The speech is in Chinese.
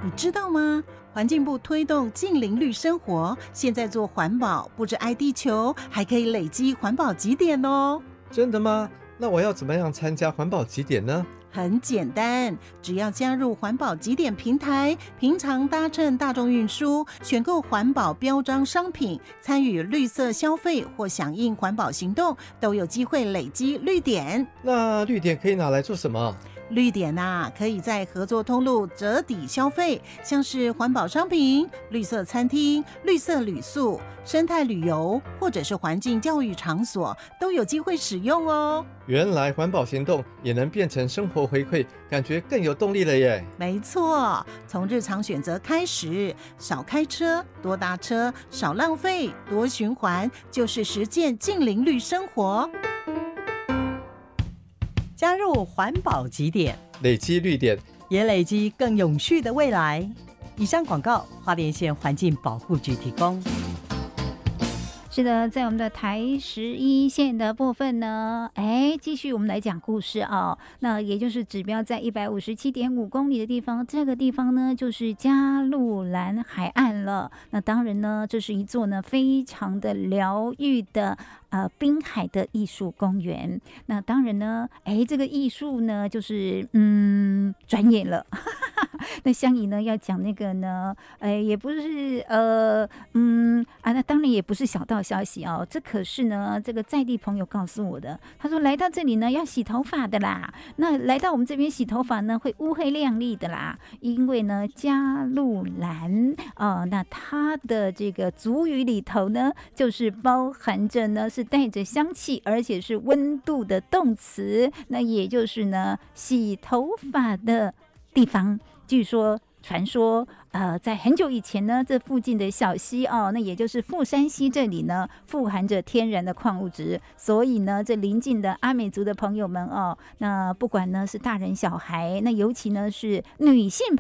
你知道吗？环境部推动近邻绿生活，现在做环保不止爱地球，还可以累积环保集点哦。 真的吗？那我要怎么样参加环保集点呢？ 很简单，只要加入环保集点平台，平常搭乘大众运输，选购环保标章商品，参与绿色消费或响应环保行动，都有机会累积绿点。 那绿点可以拿来做什么？ 绿点可以在合作通路折抵消费，像是环保商品、绿色餐厅、绿色旅宿、生态旅游，或者是环境教育场所，都有机会使用哦。 原来环保行动也能变成生活回馈，感觉更有动力了耶。 没错，从日常选择开始，少开车，多搭车，少浪费，多循环，就是实践近邻绿生活。 加入环保集点， 累积绿点， 也累积更永续的未来。以上广告，花莲县环境保护局提供。 是的，在我们的台11线的部分呢，继续我们来讲故事啊。那也就是指标在157.5公里的地方，这个地方呢就是加路兰海岸了。那当然呢，这是一座呢非常的疗愈的滨海的艺术公园。那当然呢，这个艺术呢就是专业了。那香怡呢要讲那个呢，也不是那当然也不是小道消息哦，这可是呢这个在地朋友告诉我的。他说来到这里呢要洗头发的啦，那来到我们这边洗头发呢会乌黑亮丽的啦，因为呢加路兰那它的这个族语里头呢就是包含着呢是带着香气而且是温度的动词，那也就是呢洗头发的地方。据说传说在很久以前呢，这附近的小溪那也就是富山溪这里呢富含着天然的矿物质，所以呢这邻近的阿美族的朋友们那不管呢是大人小孩，那尤其呢是女性